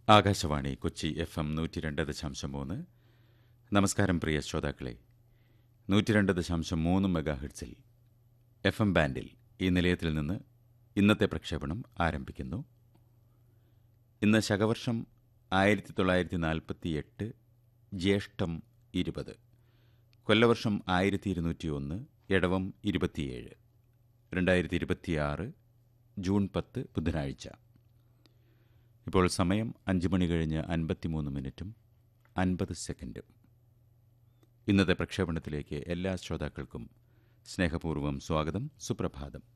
Akashvani Kochi FM 102.3. നമസ്കാരം പ്രിയ ശ്രോതാക്കളെ. 102.3 മെഗാഹെർട്സിൽ FM ബാൻഡിൽ ഈ നിലയത്തിൽ നിന്ന് ഇന്നത്തെ പ്രക്ഷേപണം ആരംഭിക്കുന്നു. ഇന്ന് ശകവർഷം 1948 ജ്യേഷ്ഠം 20, കൊല്ലവർഷം 1201, എടവം 27, 2026 ജൂൺ 10 ബുധനാഴ്ച. ഇപ്പോൾ സമയം 5 മണി കഴിഞ്ഞ് 53 മിനിറ്റും 50 സെക്കൻഡും. ഇന്നത്തെ പ്രക്ഷേപണത്തിലേക്ക് എല്ലാ ശ്രോതാക്കൾക്കും സ്നേഹപൂർവ്വം സ്വാഗതം. സുപ്രഭാതം.